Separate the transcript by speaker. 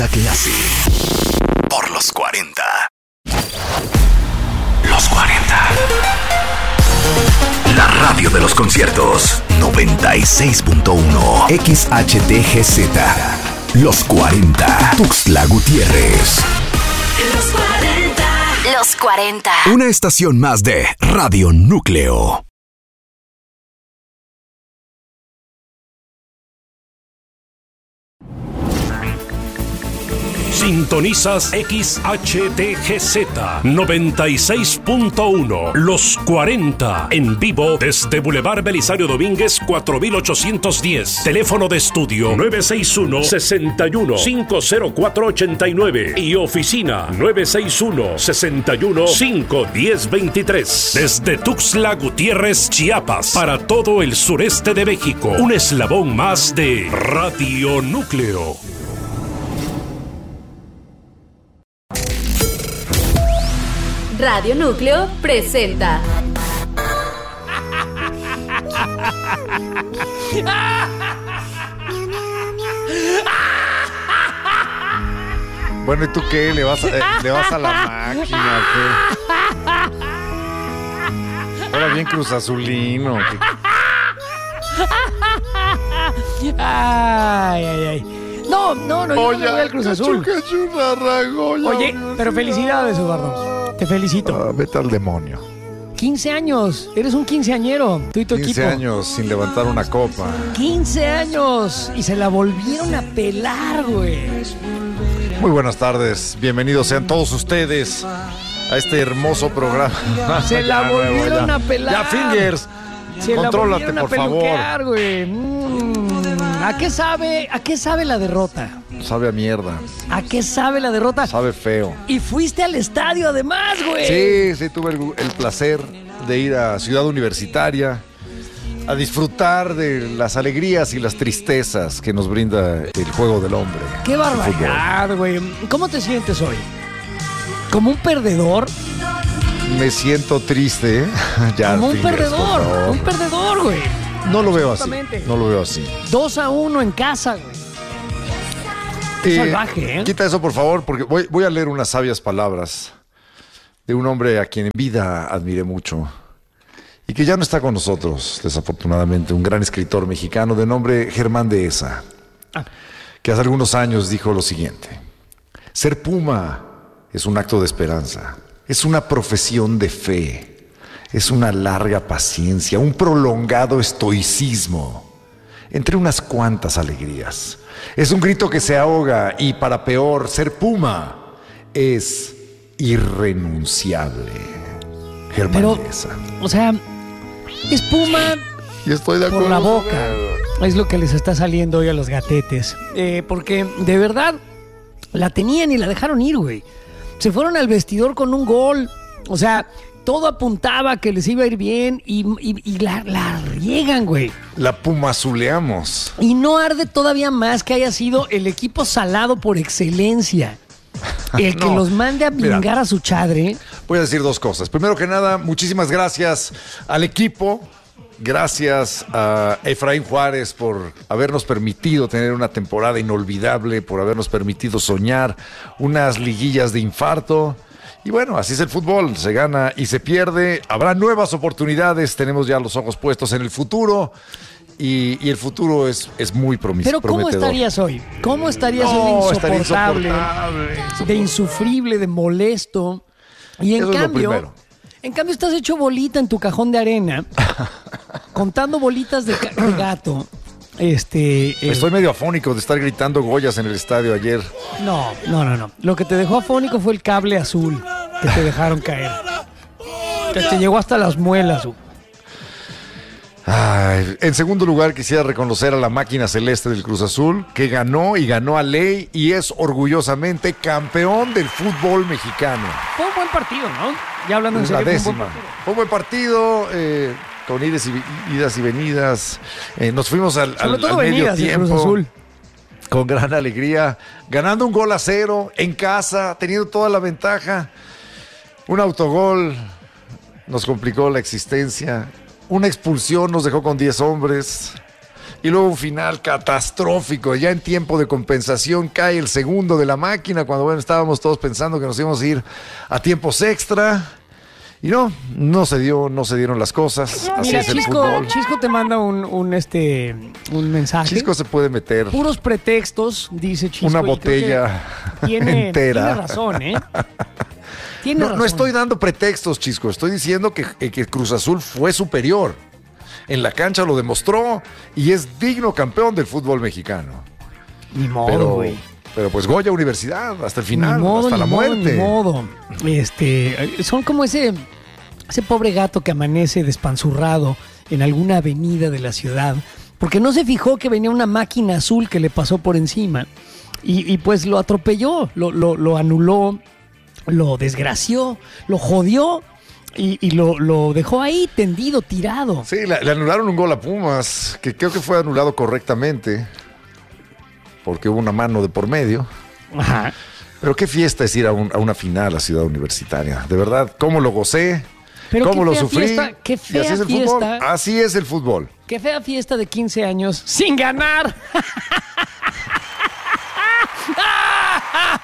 Speaker 1: La clase por los 40. Los 40. La radio de los conciertos. 96.1 XHTGZ. Los 40. Tuxtla Gutiérrez.
Speaker 2: Los 40. Los 40.
Speaker 1: Una estación más de Radio Núcleo.
Speaker 3: Sintonizas XHTGZ 96.1 Los 40 en vivo desde Boulevard Belisario Domínguez 4810. Teléfono de estudio 961-61-50489 y oficina 961-61-51023. Desde Tuxtla Gutiérrez, Chiapas, para todo el sureste de México. Un eslabón más de Radio Núcleo.
Speaker 4: Radio Núcleo presenta
Speaker 5: Bueno, ¿y tú qué? ¿Le vas a la máquina o qué? Ahora bien Cruz Azulino.
Speaker 6: Ay. No, yo no voy al Cruz Azul. Oye, pero felicidades, Eduardo. Te felicito.
Speaker 5: Vete al demonio.
Speaker 6: 15 años. Eres un quinceañero. Tú y tu
Speaker 5: 15
Speaker 6: equipo.
Speaker 5: años sin levantar una copa.
Speaker 6: 15 años. Y se la volvieron a pelar, güey.
Speaker 5: Muy buenas tardes. Bienvenidos sean todos ustedes a este hermoso programa.
Speaker 6: Se la volvieron a pelar.
Speaker 5: Ya, Fingers.
Speaker 6: Se
Speaker 5: Contrólate,
Speaker 6: la volvieron a
Speaker 5: por favor.
Speaker 6: peluquear, güey. ¿A qué sabe la derrota?
Speaker 5: Sabe a mierda.
Speaker 6: ¿A qué sabe la derrota?
Speaker 5: Sabe feo.
Speaker 6: Y fuiste al estadio además, güey.
Speaker 5: Sí, tuve el placer de ir a Ciudad Universitaria a disfrutar de las alegrías y las tristezas que nos brinda el juego del hombre.
Speaker 6: Qué barbaridad, güey. ¿Cómo te sientes hoy? ¿Como un perdedor?
Speaker 5: Me siento triste, ¿eh? Ya,
Speaker 6: Como un
Speaker 5: Fingers,
Speaker 6: perdedor. Un perdedor, güey.
Speaker 5: No lo veo así.
Speaker 6: Absolutamente.
Speaker 5: No lo veo así.
Speaker 6: 2-1 en casa, güey. Qué salvaje, ¿eh?
Speaker 5: Quita eso, por favor, porque voy a leer unas sabias palabras de un hombre a quien en vida admiré mucho y que ya no está con nosotros, desafortunadamente, un gran escritor mexicano de nombre Germán Dehesa, que hace algunos años dijo lo siguiente: ser puma es un acto de esperanza, es una profesión de fe, es una larga paciencia, un prolongado estoicismo, entre unas cuantas alegrías. Es un grito que se ahoga y, para peor, ser puma es irrenunciable. Germán Dehesa.
Speaker 6: O sea, es puma
Speaker 5: y estoy de acuerdo
Speaker 6: por la boca. Es lo que les está saliendo hoy a los gatetes. Porque, de verdad, la tenían y la dejaron ir, güey. Se fueron al vestidor con un gol. O sea, todo apuntaba que les iba a ir bien y la riegan, güey.
Speaker 5: La pumazuleamos.
Speaker 6: Y no arde todavía más que haya sido el equipo salado por excelencia. El que los mande a vingar a su chadre.
Speaker 5: Voy a decir dos cosas. Primero que nada, muchísimas gracias al equipo. Gracias a Efraín Juárez por habernos permitido tener una temporada inolvidable, por habernos permitido soñar unas liguillas de infarto. Y bueno, así es el fútbol, se gana y se pierde, habrá nuevas oportunidades, tenemos ya los ojos puestos en el futuro y el futuro es muy prometedor.
Speaker 6: Pero ¿cómo estarías hoy? ¿Cómo estarías hoy de insoportable, de insufrible, de molesto? Y en cambio estás hecho bolita en tu cajón de arena, contando bolitas de gato.
Speaker 5: Estoy medio afónico de estar gritando Goyas en el estadio ayer.
Speaker 6: No. Lo que te dejó afónico fue el cable azul que te dejaron caer. Que te llegó hasta las muelas.
Speaker 5: Ay, en segundo lugar, quisiera reconocer a la máquina celeste del Cruz Azul, que ganó a ley y es orgullosamente campeón del fútbol mexicano.
Speaker 6: Fue un buen partido, ¿no? Ya hablando en serio.
Speaker 5: La décima. Fue un buen partido. Con idas y venidas. Nos fuimos al medio tiempo con gran alegría, ganando 1-0 en casa, teniendo toda la ventaja. Un autogol nos complicó la existencia. Una expulsión nos dejó con 10 hombres. Y luego un final catastrófico. Ya en tiempo de compensación cae el segundo de la máquina cuando, bueno, estábamos todos pensando que nos íbamos a ir a tiempos extra. Y no se dieron las cosas. Así
Speaker 6: Mira,
Speaker 5: es el fútbol.
Speaker 6: Chisco te manda un mensaje.
Speaker 5: Chisco se puede meter
Speaker 6: Puros pretextos, dice Chisco.
Speaker 5: una
Speaker 6: y creo
Speaker 5: botella
Speaker 6: que tiene
Speaker 5: entera.
Speaker 6: razón, ¿eh? Tiene razón.
Speaker 5: No estoy dando pretextos, Chisco. Estoy diciendo que Cruz Azul fue superior. En la cancha lo demostró y es digno campeón del fútbol mexicano.
Speaker 6: Ni modo, güey.
Speaker 5: Pero pues Goya Universidad, hasta el final,
Speaker 6: Ni modo,
Speaker 5: hasta la muerte.
Speaker 6: Ni modo. Son como ese pobre gato que amanece despanzurrado en alguna avenida de la ciudad, porque no se fijó que venía una máquina azul que le pasó por encima y pues lo atropelló, lo anuló, lo desgració, lo jodió y lo dejó ahí tendido, tirado.
Speaker 5: Sí, le anularon un gol a Pumas, que creo que fue anulado correctamente, porque hubo una mano de por medio.
Speaker 6: Ajá.
Speaker 5: Pero qué fiesta es ir a una final a Ciudad Universitaria. De verdad, cómo lo gocé,
Speaker 6: Pero
Speaker 5: cómo
Speaker 6: qué
Speaker 5: lo
Speaker 6: fea
Speaker 5: sufrí.
Speaker 6: fiesta, qué
Speaker 5: Y
Speaker 6: fea
Speaker 5: así es el
Speaker 6: fiesta.
Speaker 5: fútbol. Así es el fútbol.
Speaker 6: Qué fea fiesta de 15 años sin ganar.